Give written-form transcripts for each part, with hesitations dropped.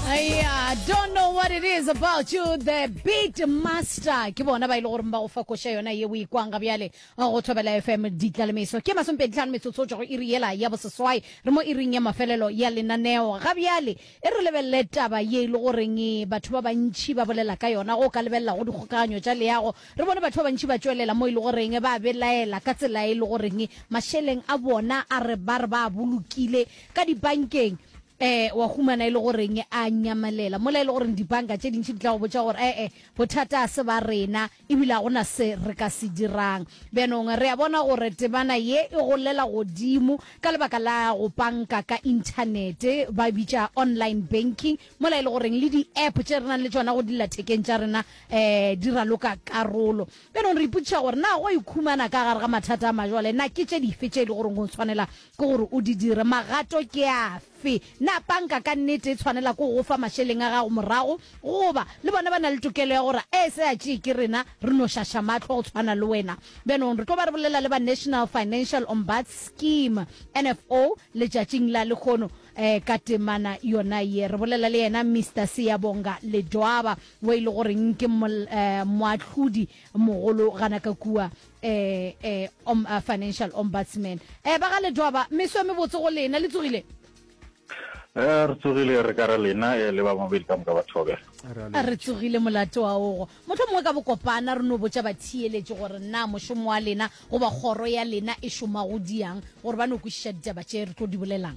I don't know what it is about you, the beat master. Ke bona ba ile gore mba go fa kosha yona ye o ikwanga bjale go thobela FM ditlalemeso ke masompedi metsotso go iriela ya boseswai re mo iring ya mafelelo ya lenaneo ga bjale e re lebelle taba ye ile gore nge batho ba bantši ba bolela ka yona go ka lebella go dikgokanyo tša leago re bone batho ba bantši ba tswelela mo ile gore nge ba belaela ka tsela ile gore nge masheleng a bona a re ba bolokile ka dibankeng wa humana ile goreng a nyamalela mola ile gore dibanka tše dintši di tla go botša gore bothata se ba rena e bila gona se re ka se dirang benong re a bona gore tebana ye e golela godimo ka lebaka la go banka ka internet ba bitša online banking mola ile goreng le di app tše re nang le tšona go dila thekeng tša rena di raloka karolo benong re ipotša gore na go ikhumana ka gare ga mathata a majwale na ke tše dife tše e le gore go tshwanela ke gore o di dire magato ke afe na banka ka nnete tshwanela go go fa masheleng a gago morago goba le bona ba na le tokelo ya gore se a tše ke rena re no shasha matlho go tshwana le wena benong re tlo ba re bolela le ba National Financial Ombud Scheme NFO le tšatšing la lekgono ka temana yona ye re bolela le yena Mr. Siyabonga Ledwaba wo ile gore nke moatlhodi mogolo gana ka kua financial ombudsman ba ga Ledwaba meso me botse go lena le tsogile re tsogile re ka ra lena le ba mabedi ka moka batho ba re tsogile molato wa go motho mongwe ka bokopana re no botša ba thieletše gore na mošomo wa lena goba kgoro ya lena e šoma go diang gore ba no kwešiša ditaba tše re tlo di bolelang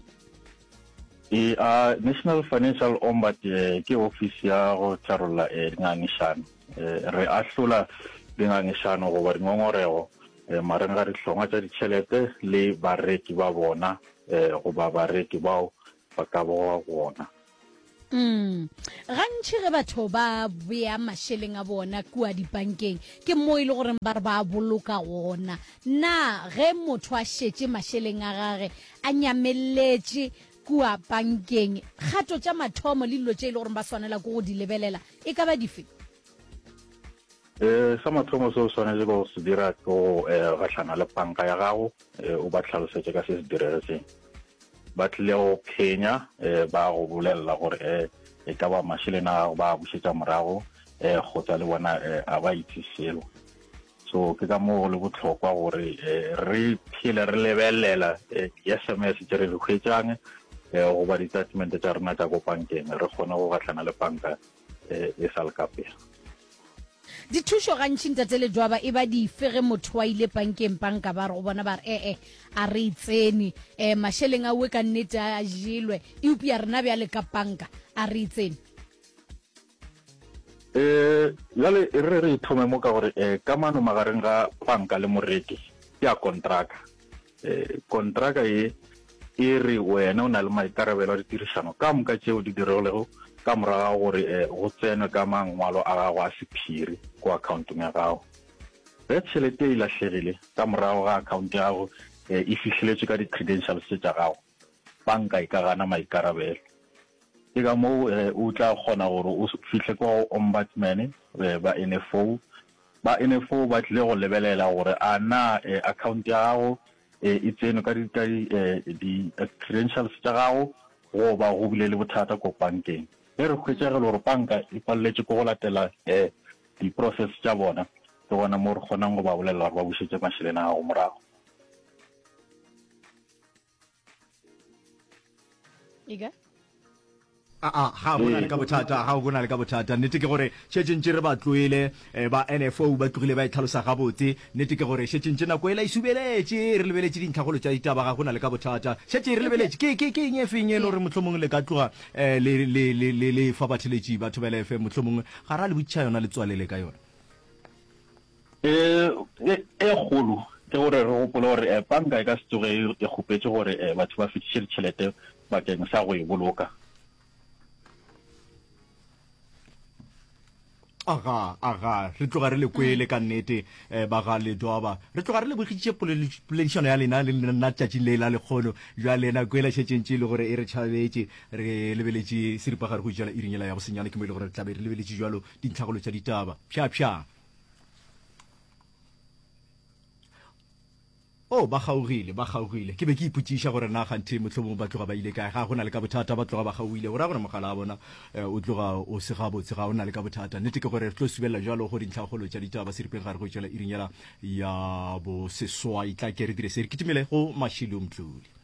National Financial Ombud ke office ya go tšarolla dingangišano re ahlola dingangišano goba dingongorego mareng ga dihlongwa tša ditšhelete le bareki ba bona goba bareki bao ba ka boga gona gantši ge batho ba bea mašheleng a bona kua dibankeng ke mo ile gore ba re ba boloka gona na ge motho a šetše mašheleng a gage a nyameletše kua bankeng kgato tša mathomo le dilo tše ile gore ba swanela ke go di lebelela e ka ba dife sa mathomo se o swanetse go se dira ke go gahlana le banka ya gago o ba tlhalosetše ka se se diretseng ba tlile go phenya ba go bolelela gore e ka ba masheleng a gago ba bušetša morago kgotsa le bona a ba itse selo so ke ka moo le botlhokwa gore re phele re lebelela SMS tše re di hwetšang goba di-statement tša rena tša ko bankeng re kgone go gatlana le banka e sa le ka pele dithušo gantši ntate Ledwaba e ba dife ge motho wa ile bankeng banka ba re go bona ba re a re itsene mašheleng a uwe ka nnete a jelwe e upia rena bjale ka banka a re itsene jale re ithome mo ka gore kamano magareng ga banka le moreki ke a kontraka kontraka e re wena o na le maikarabelo a ditirišano ka moka tšeo di diregilego ka moraga gore go tsenwe ka mangwalo a gago a sephiri ko accountong ya gago ge tšhelete e latlhegile ka morago ga account ya gago e fihleletswe ka di-credentials tša gago banka e ka gana maikarabelo ke ka moo o tla kgona gore o fihle ko ombudsman ba NFO ba tlile go lebelela gore a na account ya gago e tseno ka di-credentials tša gago goba go bile le bothata ko bankeng re hwetšagele gore banka e palletše ko go latela di-process tša bona ke gona mo re kgonang go ba bolelela gore ba bušetše mašheleng a gago morago ha bona le ka bothata nnete ke gore šetšentše re ba tloele ba NFO ba tlogile ba e tlhalosa gabotse nnete ke gore šetšentše nako e la e subeletše re lebeletše dintlhagolo tša ditaba ga go na le ka bothata šetše re lebeletše ke eng e feng e le gore mohlomongwe le ka tloga le fa batheletši ba thobela FM mohlomongwe ga ra le botšiša yona le tswalele ka yona kgolo ke gore re gopole gore banka e ka se tsoge e kgopetse gore batho ba fetiše ditšhelete bakeng sa go e boloka aga re tloga re le kwele ka nnete ba ga Ledwaba re tloga re le bogitše poledišano ya lena le nna tšatšing le la lekgono jwa lena kwela šetšentše le gore e re tšhabetše re lebeletše seripagare go ijala iringela ya bosenyane ke mo e le gore re tlabe re lebeletše jalo dintlhagolo tša ditaba pša Oh, ba gaugile ke be ke iputšiša gore na ganthe mohlomong ba tloga ba ile kae ga go na le ka bothata ba tloga ba gauile o ra gore mogala a bona o tloga o se gabotse ga o na le ka bothata nnete ke gore re tlo subelela jalo go dintlhagolo tša ditaba seripeng gare go tšwela iring ya bo seswai tla ke re dire se re kitimele go Mashilo Mtluli.